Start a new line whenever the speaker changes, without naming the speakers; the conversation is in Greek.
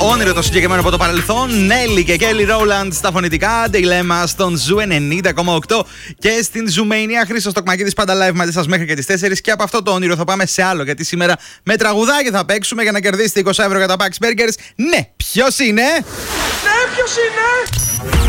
όνειρο το συγκεκριμένο από το παρελθόν. Νέλη και Κέλι Ρόουλαντ στα φωνητικά. Ντεϊλέμα στον Ζου 90,8 και στην Ζουμέινια. Χρήστος Τοκμακίδης πάντα live μαζί σας μέχρι και τις 4. Και από αυτό το όνειρο θα πάμε σε άλλο. Γιατί σήμερα με τραγουδάκι θα παίξουμε για να κερδίσετε 20 ευρώ για τα Pax Burgers. Ναι, ποιος είναι?
Ναι, ποιος είναι?